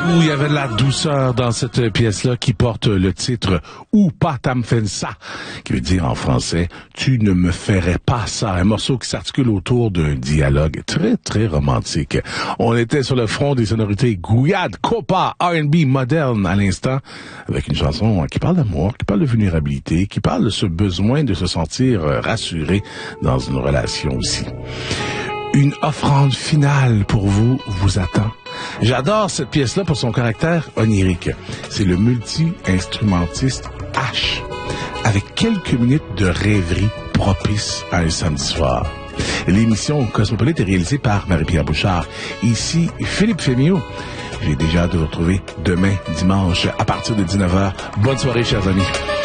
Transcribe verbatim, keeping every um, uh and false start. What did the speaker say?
il y avait de la douceur dans cette pièce-là qui porte le titre « Ou pas tam fen ça », qui veut dire en français « Tu ne me ferais pas ça ». Un morceau qui s'articule autour d'un dialogue très, très romantique. On était sur le front des sonorités gouillade, copa, R and B moderne à l'instant, avec une chanson qui parle d'amour, qui parle de vulnérabilité, qui parle de ce besoin de se sentir rassuré dans une relation aussi. Une offrande finale pour vous vous attend. J'adore cette pièce-là pour son caractère onirique. C'est le multi-instrumentiste H, avec quelques minutes de rêverie propice à un samedi soir. L'émission Cosmopolite est réalisée par Marie-Pierre Bouchard. Ici, Philippe Fémiot. J'ai déjà hâte de vous retrouver demain, dimanche, à partir de dix-neuf heures. Bonne soirée, chers amis.